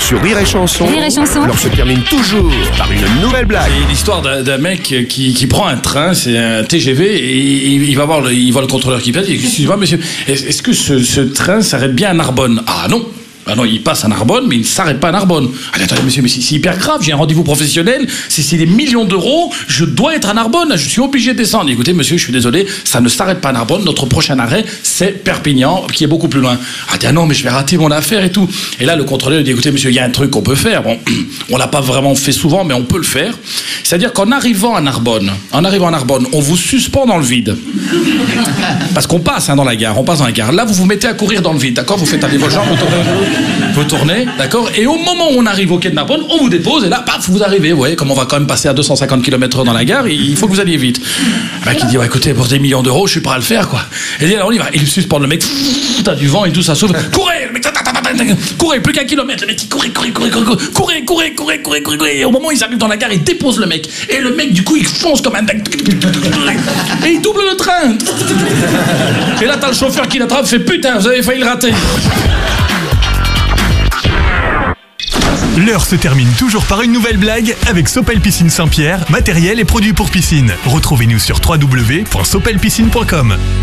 Sur Rire et Chanson, Rire et Chanson. l'heure se termine toujours par une nouvelle blague. C'est l'histoire d'un mec qui prend un train, c'est un TGV, et il va voir le contrôleur qui passe. Il dit, excusez-moi monsieur, est-ce que ce train s'arrête bien à Narbonne? Ah non. Ah non, il passe à Narbonne, mais il ne s'arrête pas à Narbonne. Ah, attendez, monsieur, mais c'est hyper grave, j'ai un rendez-vous professionnel, c'est des millions d'euros, je dois être à Narbonne, je suis obligé de descendre. Écoutez, monsieur, je suis désolé, ça ne s'arrête pas à Narbonne, notre prochain arrêt, c'est Perpignan, qui est beaucoup plus loin. Ah, tiens, non, mais je vais rater mon affaire et tout. Et là, le contrôleur dit, écoutez, monsieur, il y a un truc qu'on peut faire. Bon, on l'a pas vraiment fait souvent, mais on peut le faire. C'est-à-dire qu'en arrivant à Narbonne, on vous suspend dans le vide. Parce qu'on passe dans la gare, on passe dans la gare. Là, vous vous mettez à courir dans le vide, d'accord? Vous faites aller vos jambes, vous tournez, d'accord? Et au moment où on arrive au quai de Narbonne, on vous dépose, et là, paf, vous arrivez. Vous voyez, comme on va quand même passer à 250 km/h dans la gare, il faut que vous alliez vite. Le mec, il dit, ouais, écoutez, pour des millions d'euros, je suis prêt à le faire, quoi. Et il dit, alors on y va. Il suspend le mec, t'as du vent et tout, ça souffle. Courez, le mec, courez, plus qu'un kilomètre. Le mec, il courez. Et au moment où ils arrivent dans la gare, il dépose le mec. Et le mec, du coup, il fonce comme un... Et il double le train. Et là, t'as le chauffeur qui l'attrape, fait, putain, vous avez failli le rater. L'heure se termine toujours par une nouvelle blague avec Sopel Piscine Saint-Pierre, matériel et produits pour piscine. Retrouvez-nous sur www.sopelpiscine.com.